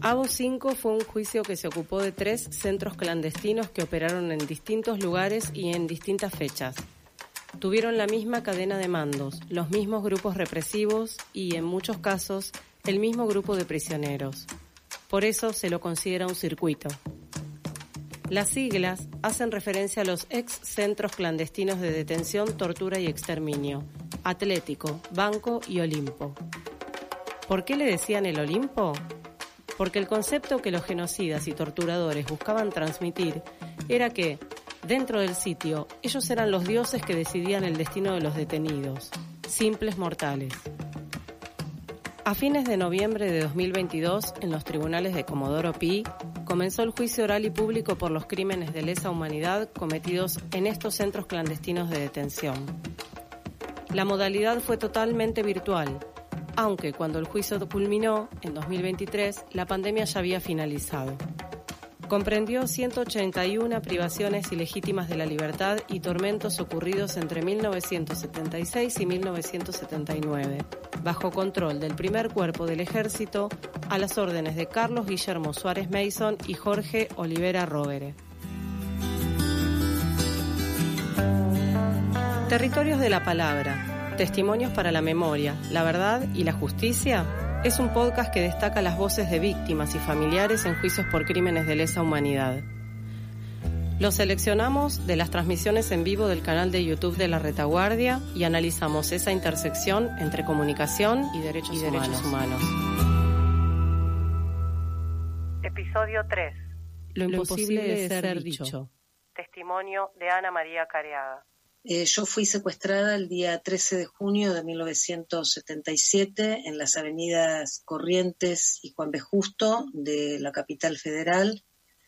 Avo 5 fue un juicio que se ocupó de 3 centros clandestinos que operaron en distintos lugares y en distintas fechas. Tuvieron la misma cadena de mandos, los mismos grupos represivos y, en muchos casos, el mismo grupo de prisioneros. Por eso se lo considera un circuito. Las siglas hacen referencia a los ex centros clandestinos de detención, tortura y exterminio: Atlético, Banco y Olimpo. ¿Por qué le decían el Olimpo? Porque el concepto que los genocidas y torturadores buscaban transmitir era que, dentro del sitio, ellos eran los dioses que decidían el destino de los detenidos, simples mortales. A fines de noviembre de 2022, en los tribunales de Comodoro Pi, comenzó el juicio oral y público por los crímenes de lesa humanidad cometidos en estos centros clandestinos de detención. La modalidad fue totalmente virtual, aunque cuando el juicio culminó, en 2023, la pandemia ya había finalizado. Comprendió 181 privaciones ilegítimas de la libertad y tormentos ocurridos entre 1976 y 1979, bajo control del primer cuerpo del ejército, a las órdenes de Carlos Guillermo Suárez Mason y Jorge Olivera Rovere. Territorios de la Palabra. Testimonios para la memoria, la verdad y la justicia es un podcast que destaca las voces de víctimas y familiares en juicios por crímenes de lesa humanidad. Los seleccionamos de las transmisiones en vivo del canal de YouTube de La Retaguardia y analizamos esa intersección entre comunicación y derechos humanos. Episodio 3. Lo imposible de ser dicho. Testimonio de Ana María Careaga. Yo fui secuestrada el día 13 de junio de 1977 en las avenidas Corrientes y Juan B. Justo de la capital federal.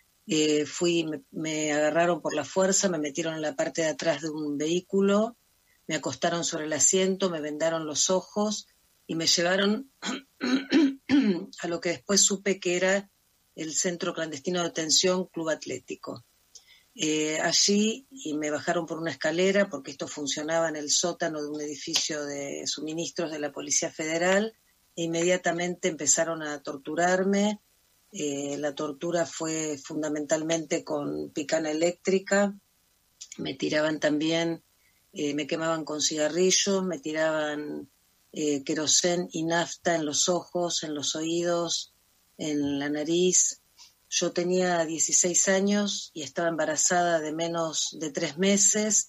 Me agarraron por la fuerza, me metieron en la parte de atrás de un vehículo, me acostaron sobre el asiento, me vendaron los ojos y me llevaron a lo que después supe que era el Centro Clandestino de Detención Club Atlético. Allí y me bajaron por una escalera porque esto funcionaba en el sótano de un edificio de suministros de la Policía Federal e inmediatamente empezaron a torturarme. La tortura fue fundamentalmente con picana eléctrica, me tiraban también, me quemaban con cigarrillos, me tiraban querosén y nafta en los ojos, en los oídos, en la nariz. Yo tenía 16 años y estaba embarazada de menos de 3 meses.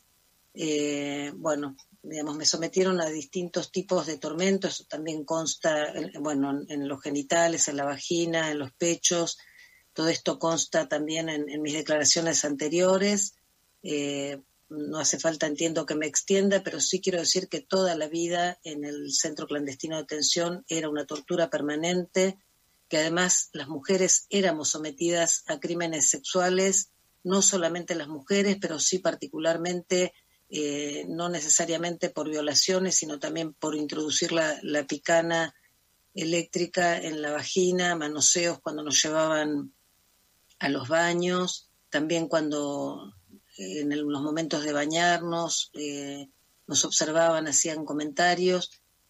Me sometieron a distintos tipos de tormentos. Eso también consta, en los genitales, en la vagina, en los pechos. Todo esto consta también en mis declaraciones anteriores. No hace falta, entiendo, que me extienda, pero sí quiero decir que toda la vida en el Centro Clandestino de Detención era una tortura permanente, que además las mujeres éramos sometidas a crímenes sexuales, no solamente las mujeres, pero sí particularmente, no necesariamente por violaciones, sino también por introducir la picana eléctrica en la vagina, manoseos cuando nos llevaban a los baños, también cuando en los momentos de bañarnos nos observaban, hacían comentarios.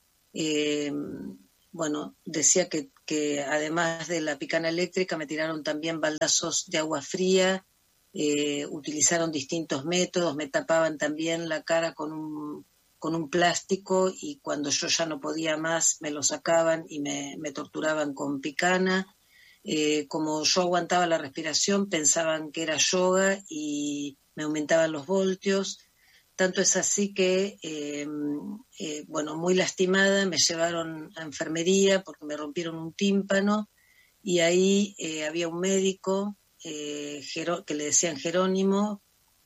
Decía que además de la picana eléctrica me tiraron también baldazos de agua fría, utilizaron distintos métodos, me tapaban también la cara con un plástico y cuando yo ya no podía más me lo sacaban y me torturaban con picana. Como yo aguantaba la respiración pensaban que era yoga y me aumentaban los voltios. Tanto es así que, muy lastimada, me llevaron a enfermería porque me rompieron un tímpano y ahí había un médico que le decían Jerónimo.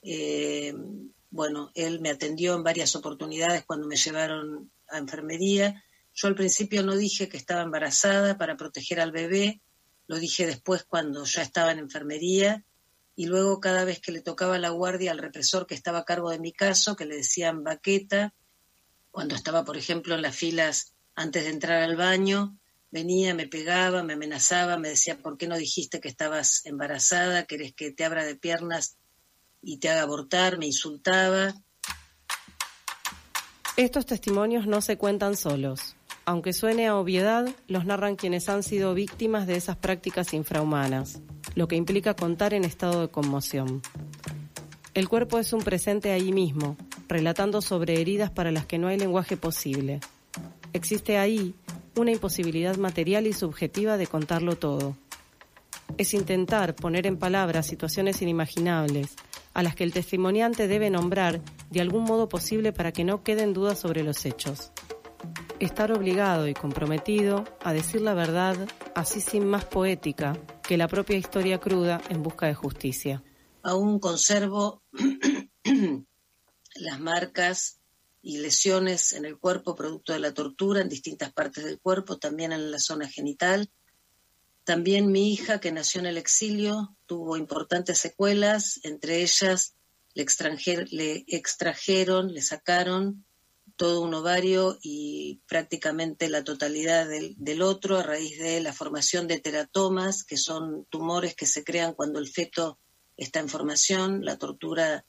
Él me atendió en varias oportunidades cuando me llevaron a enfermería. Yo al principio no dije que estaba embarazada para proteger al bebé, lo dije después cuando ya estaba en enfermería. Y luego cada vez que le tocaba la guardia al represor que estaba a cargo de mi caso, que le decían Baqueta, cuando estaba, por ejemplo, en las filas antes de entrar al baño, venía, me pegaba, me amenazaba, me decía, ¿por qué no dijiste que estabas embarazada? ¿Querés que te abra de piernas y te haga abortar? Me insultaba. Estos testimonios no se cuentan solos. Aunque suene a obviedad, los narran quienes han sido víctimas de esas prácticas infrahumanas, lo que implica contar en estado de conmoción. El cuerpo es un presente ahí mismo, relatando sobre heridas para las que no hay lenguaje posible. Existe ahí una imposibilidad material y subjetiva de contarlo todo. Es intentar poner en palabras situaciones inimaginables, a las que el testimoniante debe nombrar de algún modo posible para que no queden dudas sobre los hechos. Estar obligado y comprometido a decir la verdad, así sin más poética que la propia historia cruda en busca de justicia. Aún conservo las marcas y lesiones en el cuerpo producto de la tortura en distintas partes del cuerpo, también en la zona genital. También mi hija, que nació en el exilio, tuvo importantes secuelas, entre ellas le extrajeron, le sacaron todo un ovario y prácticamente la totalidad del otro a raíz de la formación de teratomas, que son tumores que se crean cuando el feto está en formación. La tortura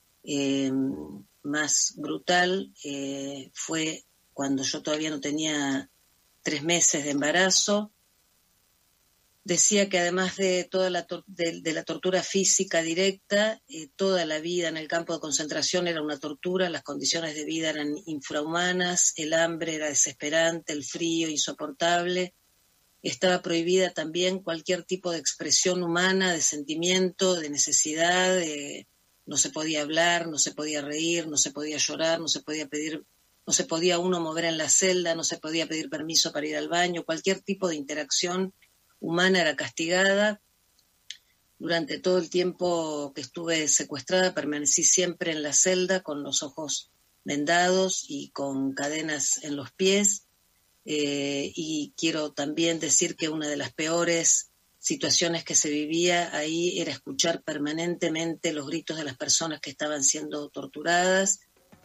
más brutal fue cuando yo todavía no tenía 3 meses de embarazo. Decía que además de toda la tortura física directa, toda la vida en el campo de concentración era una tortura, las condiciones de vida eran infrahumanas, el hambre era desesperante, el frío insoportable. Estaba prohibida también cualquier tipo de expresión humana, de sentimiento, de necesidad. No se podía hablar, no se podía reír, no se podía llorar, no se podía uno mover en la celda, no se podía pedir permiso para ir al baño. Cualquier tipo de interacción humana era castigada. Durante todo el tiempo que estuve secuestrada permanecí siempre en la celda con los ojos vendados y con cadenas en los pies. Y quiero también decir que una de las peores situaciones que se vivía ahí era escuchar permanentemente los gritos de las personas que estaban siendo torturadas.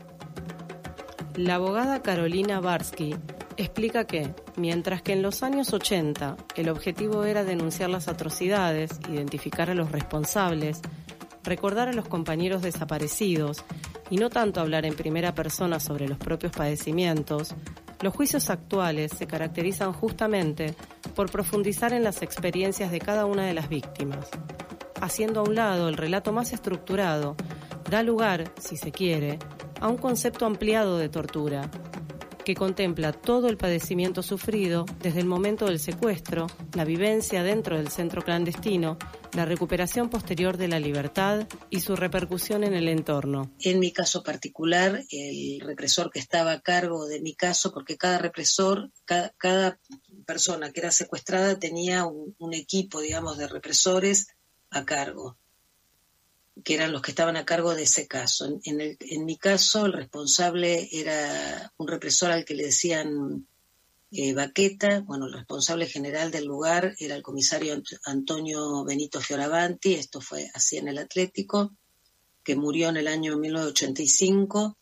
La abogada Carolina Barsky explica que, mientras que en los años 80 el objetivo era denunciar las atrocidades, identificar a los responsables, recordar a los compañeros desaparecidos y no tanto hablar en primera persona sobre los propios padecimientos, los juicios actuales se caracterizan justamente por profundizar en las experiencias de cada una de las víctimas. Haciendo a un lado el relato más estructurado, da lugar, si se quiere, a un concepto ampliado de tortura, que contempla todo el padecimiento sufrido desde el momento del secuestro, la vivencia dentro del centro clandestino, la recuperación posterior de la libertad y su repercusión en el entorno. En mi caso particular, el represor que estaba a cargo de mi caso, porque cada represor, cada persona que era secuestrada tenía un equipo, digamos, de represores a cargo, que eran los que estaban a cargo de ese caso. En mi caso, el responsable era un represor al que le decían Baqueta. Bueno, el responsable general del lugar era el comisario Antonio Benito Fioravanti. Esto fue así en el Atlético, que murió en el año 1985.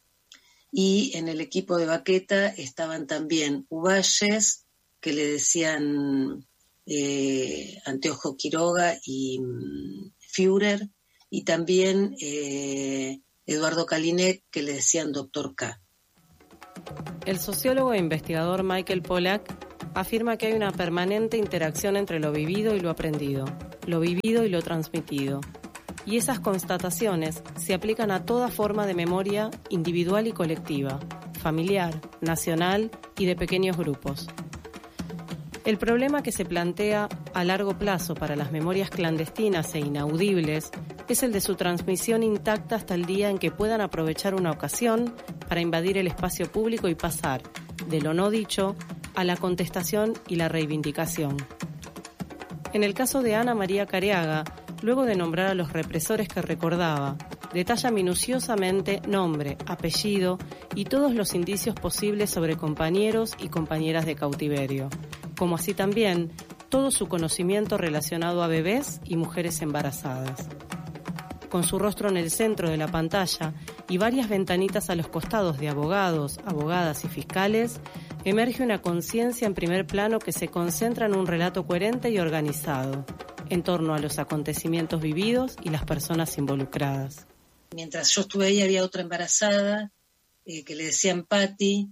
Y en el equipo de Baqueta estaban también Uvalles, que le decían Anteojo Quiroga y Führer, y también Eduardo Kalinek, que le decían Dr. K. El sociólogo e investigador Michael Pollack afirma que hay una permanente interacción entre lo vivido y lo aprendido, lo vivido y lo transmitido. Y esas constataciones se aplican a toda forma de memoria individual y colectiva, familiar, nacional y de pequeños grupos. El problema que se plantea a largo plazo para las memorias clandestinas e inaudibles es el de su transmisión intacta hasta el día en que puedan aprovechar una ocasión para invadir el espacio público y pasar, de lo no dicho, a la contestación y la reivindicación. En el caso de Ana María Careaga, luego de nombrar a los represores que recordaba, detalla minuciosamente nombre, apellido y todos los indicios posibles sobre compañeros y compañeras de cautiverio, como así también todo su conocimiento relacionado a bebés y mujeres embarazadas. Con su rostro en el centro de la pantalla y varias ventanitas a los costados de abogados, abogadas y fiscales, emerge una conciencia en primer plano que se concentra en un relato coherente y organizado, en torno a los acontecimientos vividos y las personas involucradas. Mientras yo estuve ahí había otra embarazada que le decían Patti,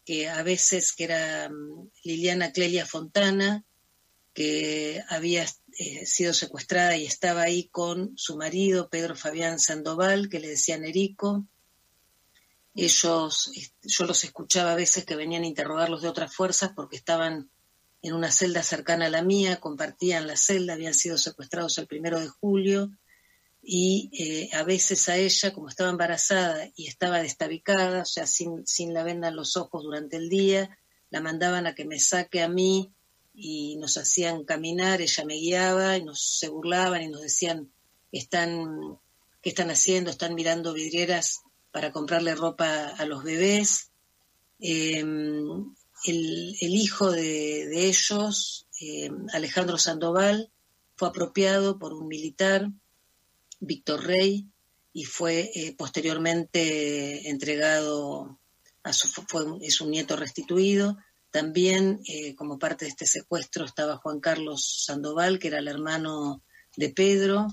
que a veces que era Liliana Clelia Fontana, que había sido secuestrada y estaba ahí con su marido, Pedro Fabián Sandoval, que le decían Erico. Ellos, yo los escuchaba a veces que venían a interrogarlos de otras fuerzas porque estaban en una celda cercana a la mía, compartían la celda, habían sido secuestrados el 1 de julio, y a veces a ella, como estaba embarazada y estaba destabicada, o sea, sin la venda en los ojos durante el día, la mandaban a que me saque a mí y nos hacían caminar, ella me guiaba y se burlaban y nos decían, ¿qué están haciendo? Están mirando vidrieras para comprarle ropa a los bebés. El hijo de ellos, Alejandro Sandoval, fue apropiado por un militar, Víctor Rey, y fue posteriormente entregado es un nieto restituido. También, como parte de este secuestro, estaba Juan Carlos Sandoval, que era el hermano de Pedro.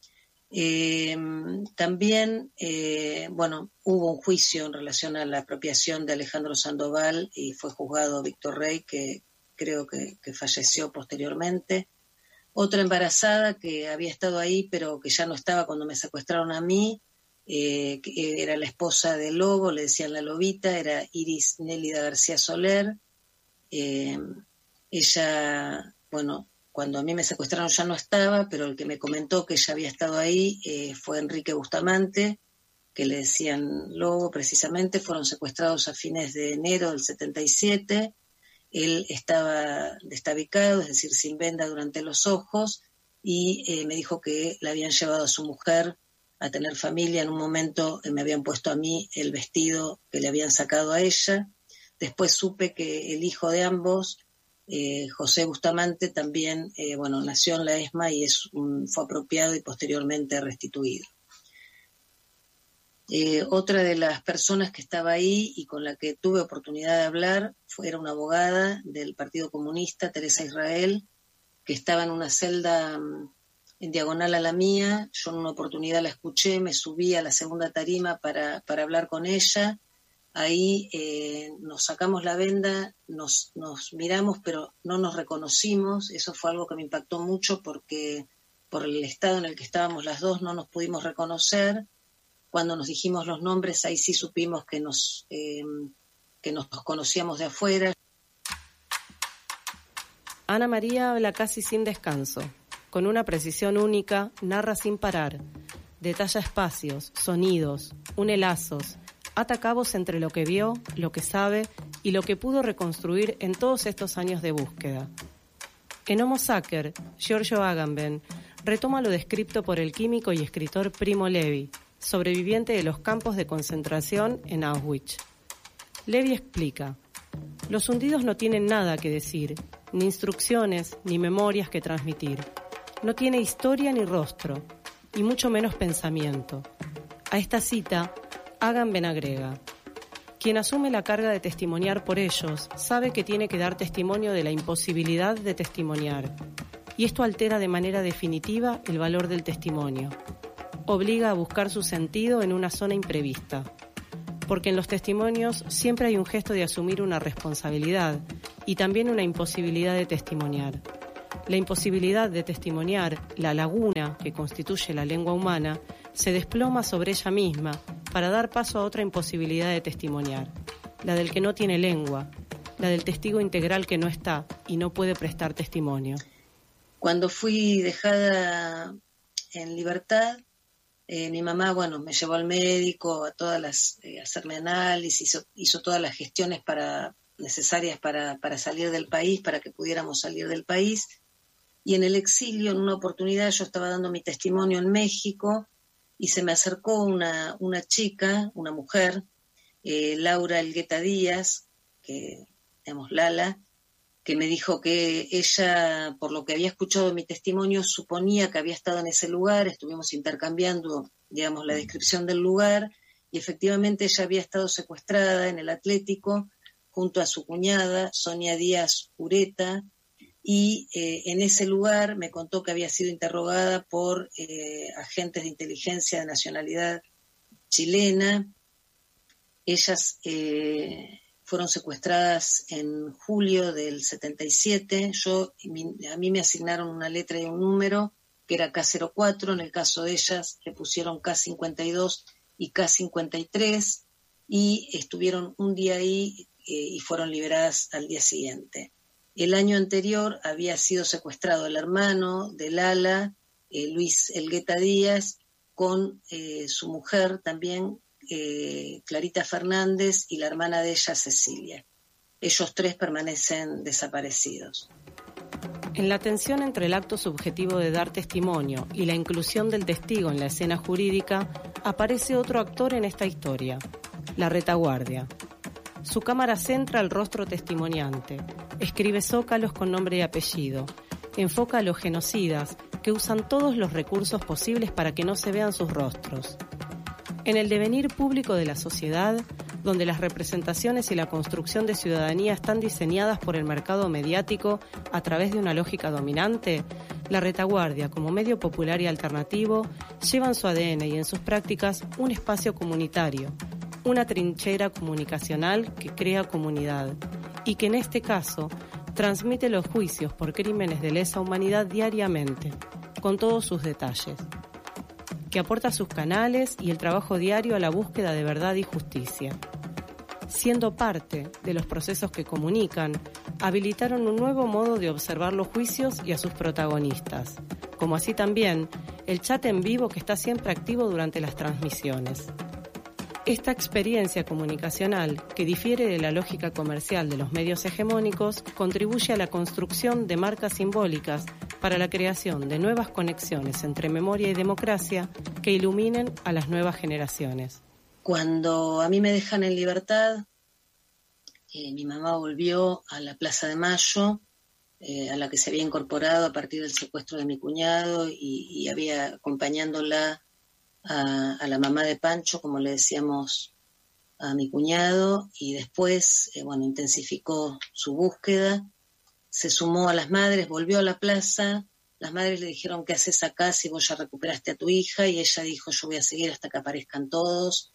También, hubo un juicio en relación a la apropiación de Alejandro Sandoval y fue juzgado Víctor Rey, que creo que falleció posteriormente. Otra embarazada que había estado ahí, pero que ya no estaba cuando me secuestraron a mí, que era la esposa del Lobo, le decían la Lobita, era Iris Nélida García Soler. Ella, cuando a mí me secuestraron ya no estaba, pero el que me comentó que ella había estado ahí fue Enrique Bustamante, que le decían Lobo precisamente. Fueron secuestrados a fines de enero del 77. Él estaba destabicado, es decir, sin venda durante los ojos, y me dijo que la habían llevado a su mujer a tener familia. En un momento me habían puesto a mí el vestido que le habían sacado a ella. Después supe que el hijo de ambos, José Bustamante, también nació en la ESMA y fue apropiado y posteriormente restituido. Otra de las personas que estaba ahí y con la que tuve oportunidad de hablar era una abogada del Partido Comunista, Teresa Israel, que estaba en una celda en diagonal a la mía. Yo en una oportunidad la escuché, me subí a la segunda tarima para hablar con ella. Ahí nos sacamos la venda, nos miramos, pero no nos reconocimos. Eso fue algo que me impactó mucho porque por el estado en el que estábamos las dos no nos pudimos reconocer. Cuando nos dijimos los nombres, ahí sí supimos que nos conocíamos de afuera. Ana María habla casi sin descanso. Con una precisión única, narra sin parar. Detalla espacios, sonidos, une lazos, ata cabos entre lo que vio, lo que sabe y lo que pudo reconstruir en todos estos años de búsqueda. En Homo Sacer, Giorgio Agamben retoma lo descrito por el químico y escritor Primo Levi, sobreviviente de los campos de concentración en Auschwitz. Levi explica: los hundidos no tienen nada que decir, ni instrucciones, ni memorias que transmitir. No tiene historia ni rostro, y mucho menos pensamiento. A esta cita, Agamben agrega: quien asume la carga de testimoniar por ellos sabe que tiene que dar testimonio de la imposibilidad de testimoniar, y esto altera de manera definitiva el valor del testimonio. Obliga a buscar su sentido en una zona imprevista, porque en los testimonios siempre hay un gesto de asumir una responsabilidad y también una imposibilidad de testimoniar. La imposibilidad de testimoniar, la laguna que constituye la lengua humana, se desploma sobre ella misma para dar paso a otra imposibilidad de testimoniar, la del que no tiene lengua, la del testigo integral que no está y no puede prestar testimonio. Cuando fui dejada en libertad, mi mamá, me llevó al médico, a hacerme análisis, hizo todas las gestiones necesarias para salir del país, para que pudiéramos salir del país. Y en el exilio, en una oportunidad, yo estaba dando mi testimonio en México y se me acercó una chica, una mujer, Laura Elgueta Díaz, Lala, que me dijo que ella, por lo que había escuchado en mi testimonio, suponía que había estado en ese lugar. Estuvimos intercambiando, la descripción del lugar, y efectivamente ella había estado secuestrada en el Atlético junto a su cuñada, Sonia Díaz Ureta, y en ese lugar me contó que había sido interrogada por agentes de inteligencia de nacionalidad chilena. Ellas fueron secuestradas en julio del 77. A mí me asignaron una letra y un número, que era K04. En el caso de ellas le pusieron K52 y K53, y estuvieron un día ahí y fueron liberadas al día siguiente. El año anterior había sido secuestrado el hermano de Lala, Luis Elgueta Díaz, con su mujer también, Clarita Fernández, y la hermana de ella, Cecilia. Ellos tres permanecen desaparecidos. En la tensión entre el acto subjetivo de dar testimonio y la inclusión del testigo en la escena jurídica, aparece otro actor en esta historia, la retaguardia. Su cámara centra el rostro testimoniante, escribe zócalos con nombre y apellido, enfoca a los genocidas que usan todos los recursos posibles para que no se vean sus rostros. En el devenir público de la sociedad, donde las representaciones y la construcción de ciudadanía están diseñadas por el mercado mediático a través de una lógica dominante, la retaguardia, como medio popular y alternativo, lleva en su ADN y en sus prácticas un espacio comunitario, una trinchera comunicacional que crea comunidad y que en este caso transmite los juicios por crímenes de lesa humanidad diariamente, con todos sus detalles, que aporta sus canales y el trabajo diario a la búsqueda de verdad y justicia. Siendo parte de los procesos que comunican, habilitaron un nuevo modo de observar los juicios y a sus protagonistas, como así también el chat en vivo que está siempre activo durante las transmisiones. Esta experiencia comunicacional, que difiere de la lógica comercial de los medios hegemónicos, contribuye a la construcción de marcas simbólicas para la creación de nuevas conexiones entre memoria y democracia que iluminen a las nuevas generaciones. Cuando a mí me dejan en libertad, mi mamá volvió a la Plaza de Mayo, a la que se había incorporado a partir del secuestro de mi cuñado, y había acompañándola a la mamá de Pancho, como le decíamos a mi cuñado, y después, intensificó su búsqueda, se sumó a las madres, volvió a la plaza. Las madres le dijeron: ¿qué haces acá si vos ya recuperaste a tu hija? Y ella dijo: yo voy a seguir hasta que aparezcan todos,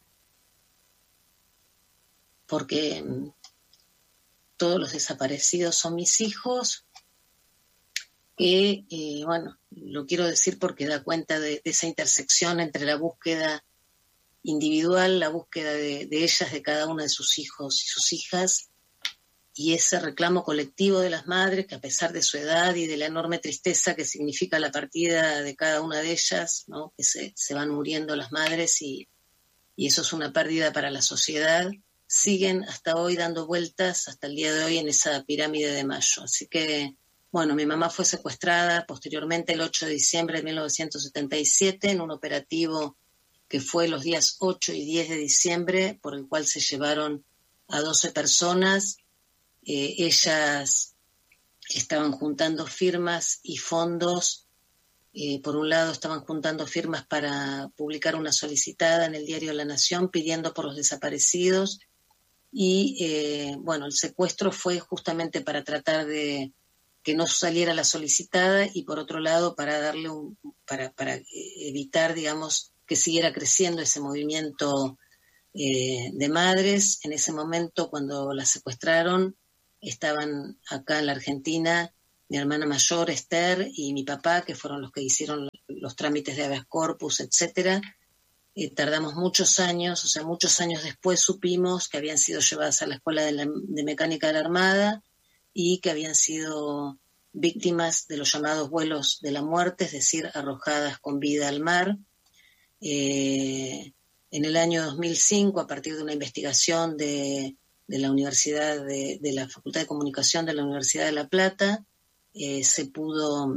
porque todos los desaparecidos son mis hijos. Que, lo quiero decir porque da cuenta de esa intersección entre la búsqueda individual, la búsqueda de ellas, de cada una de sus hijos y sus hijas, y ese reclamo colectivo de las madres, que a pesar de su edad y de la enorme tristeza que significa la partida de cada una de ellas, ¿no?, que se van muriendo las madres, y eso es una pérdida para la sociedad, siguen hasta hoy dando vueltas, hasta el día de hoy, en esa pirámide de Mayo. Así que, mi mamá fue secuestrada posteriormente el 8 de diciembre de 1977 en un operativo que fue los días 8 y 10 de diciembre, por el cual se llevaron a 12 personas. Ellas estaban juntando firmas y fondos. Por un lado, estaban juntando firmas para publicar una solicitada en el diario La Nación pidiendo por los desaparecidos, y el secuestro fue justamente para tratar de que no saliera la solicitada, y por otro lado para darle para evitar, digamos, que siguiera creciendo ese movimiento de madres. En ese momento, cuando la secuestraron, estaban acá en la Argentina mi hermana mayor, Esther, y mi papá, que fueron los que hicieron los trámites de habeas corpus, etcétera. Tardamos muchos años después supimos que habían sido llevadas a la Escuela de Mecánica de la Armada y que habían sido víctimas de los llamados vuelos de la muerte, es decir, arrojadas con vida al mar. En el año 2005, a partir de una investigación de la Universidad de la Facultad de Comunicación de la Universidad de La Plata, se pudo,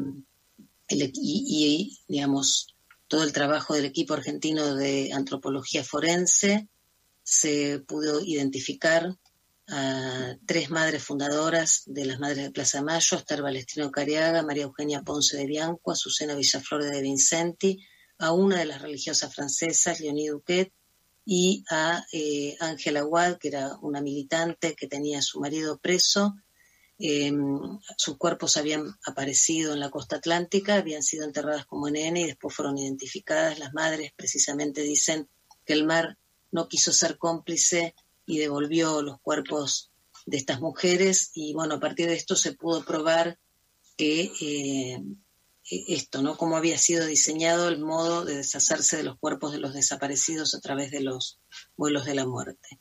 todo el trabajo del equipo argentino de antropología forense, se pudo identificar a 3 madres fundadoras de las Madres de Plaza de Mayo: Esther Balestino Cariaga, María Eugenia Ponce de Bianco, Azucena Villaflor de Vincenti, a una de las religiosas francesas, Leonie Duquet, y a Ángela Wad, que era una militante que tenía a su marido preso. Sus cuerpos habían aparecido en la costa atlántica, habían sido enterradas como NN y después fueron identificadas. Las madres precisamente dicen que el mar no quiso ser cómplice y devolvió los cuerpos de estas mujeres, y bueno, a partir de esto se pudo probar que esto, ¿no? Cómo había sido diseñado el modo de deshacerse de los cuerpos de los desaparecidos a través de los vuelos de la muerte.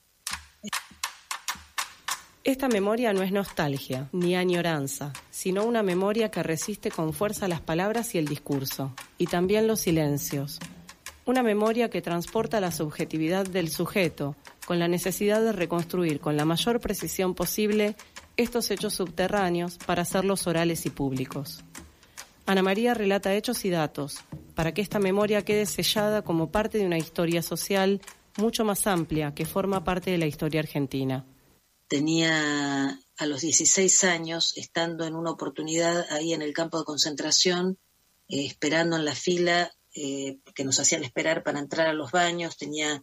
Esta memoria no es nostalgia ni añoranza, sino una memoria que resiste con fuerza las palabras y el discurso, y también los silencios. Una memoria que transporta la subjetividad del sujeto, con la necesidad de reconstruir con la mayor precisión posible estos hechos subterráneos para hacerlos orales y públicos. Ana María relata hechos y datos, para que esta memoria quede sellada como parte de una historia social mucho más amplia que forma parte de la historia argentina. Tenía a los 16 años, estando en una oportunidad ahí en el campo de concentración, esperando en la fila que nos hacían esperar para entrar a los baños,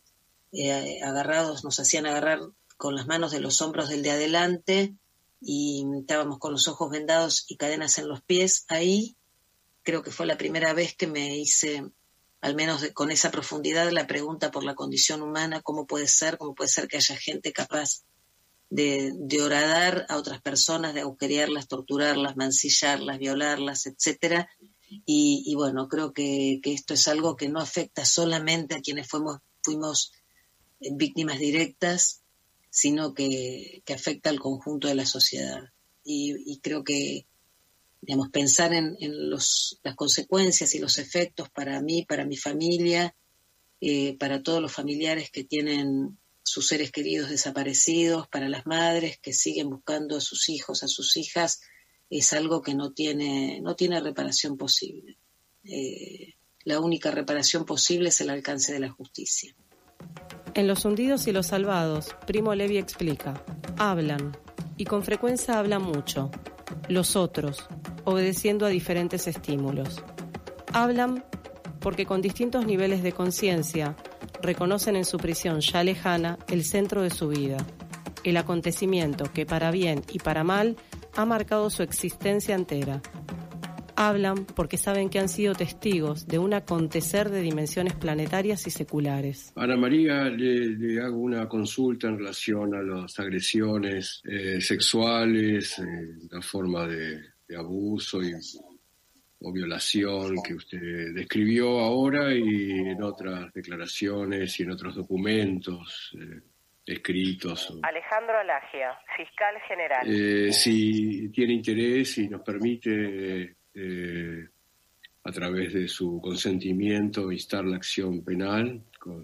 nos hacían agarrar con las manos de los hombros del de adelante y estábamos con los ojos vendados y cadenas en los pies. Ahí creo que fue la primera vez que me hice, al menos con esa profundidad, la pregunta por la condición humana, cómo puede ser que haya gente capaz de horadar a otras personas, de agujerearlas, torturarlas, mancillarlas, violarlas, etcétera. Y bueno, creo que esto es algo que no afecta solamente a quienes fuimos víctimas directas, sino que afecta al conjunto de la sociedad. Y creo que, digamos, pensar en las consecuencias y los efectos para mí, para mi familia, para todos los familiares que tienen sus seres queridos desaparecidos, para las madres que siguen buscando a sus hijos, a sus hijas, es algo que no tiene reparación posible. La única reparación posible es el alcance de la justicia. En Los hundidos y los salvados, Primo Levi explica, hablan, y con frecuencia hablan mucho, los otros, obedeciendo a diferentes estímulos. Hablan porque con distintos niveles de conciencia reconocen en su prisión ya lejana el centro de su vida, el acontecimiento que para bien y para mal ha marcado su existencia entera. Hablan porque saben que han sido testigos de un acontecer de dimensiones planetarias y seculares. Ana María, le hago una consulta en relación a las agresiones sexuales, la forma de abuso o violación que usted describió ahora y en otras declaraciones y en otros documentos escritos. Alejandro Alagia, fiscal general. Si tiene interés y nos permite, a través de su consentimiento, instar la acción penal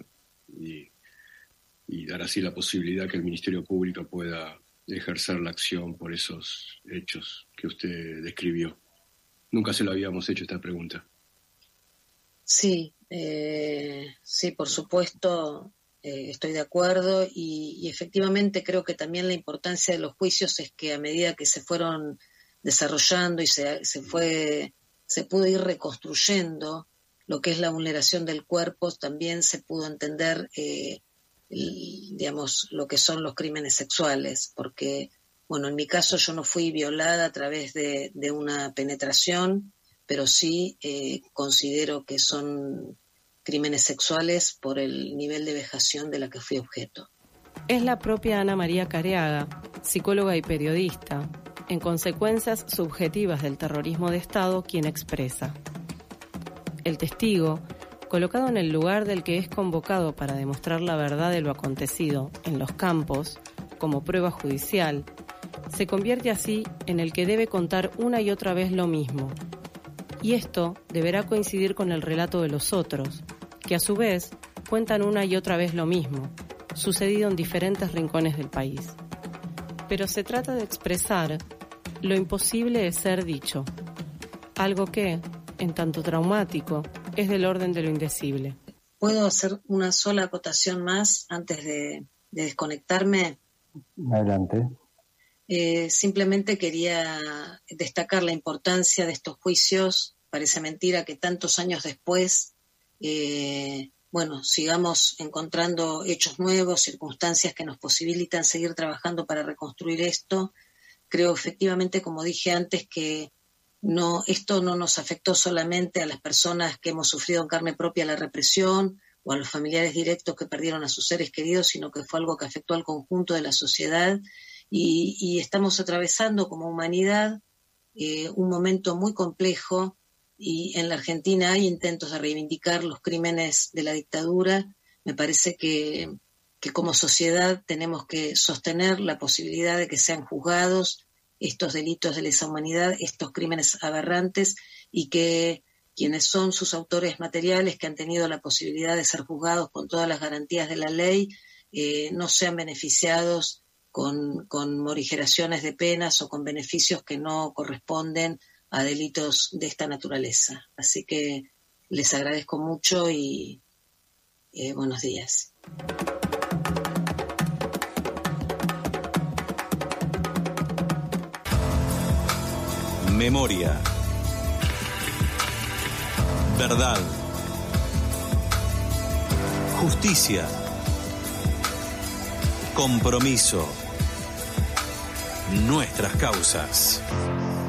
y dar así la posibilidad que el Ministerio Público pueda ejercer la acción por esos hechos que usted describió. Nunca se lo habíamos hecho esta pregunta. Sí, por supuesto, estoy de acuerdo y efectivamente creo que también la importancia de los juicios es que a medida que se fueron desarrollando y se pudo ir reconstruyendo lo que es la vulneración del cuerpo, también se pudo entender, digamos, lo que son los crímenes sexuales, porque bueno, en mi caso yo no fui violada a través de una penetración, pero sí considero que son crímenes sexuales por el nivel de vejación de la que fui objeto. Es la propia Ana María Careaga, psicóloga y periodista, en consecuencias subjetivas del terrorismo de Estado, quien expresa. El testigo, colocado en el lugar del que es convocado para demostrar la verdad de lo acontecido en los campos, como prueba judicial, se convierte así en el que debe contar una y otra vez lo mismo. Y esto deberá coincidir con el relato de los otros, que a su vez cuentan una y otra vez lo mismo, sucedido en diferentes rincones del país. Pero se trata de expresar lo imposible de ser dicho, algo que, en tanto traumático, es del orden de lo indecible. ¿Puedo hacer una sola acotación más antes de desconectarme? Adelante. Simplemente quería destacar la importancia de estos juicios. Parece mentira que tantos años después, sigamos encontrando hechos nuevos, circunstancias que nos posibilitan seguir trabajando para reconstruir esto. Creo efectivamente, como dije antes, que esto no nos afectó solamente a las personas que hemos sufrido en carne propia la represión o a los familiares directos que perdieron a sus seres queridos, sino que fue algo que afectó al conjunto de la sociedad y estamos atravesando como humanidad un momento muy complejo y en la Argentina hay intentos de reivindicar los crímenes de la dictadura. Me parece que como sociedad tenemos que sostener la posibilidad de que sean juzgados estos delitos de lesa humanidad, estos crímenes aberrantes, y que quienes son sus autores materiales, que han tenido la posibilidad de ser juzgados con todas las garantías de la ley, no sean beneficiados con morigeraciones de penas o con beneficios que no corresponden a delitos de esta naturaleza. Así que les agradezco mucho y buenos días. Memoria. Verdad. Justicia. Compromiso. Nuestras causas.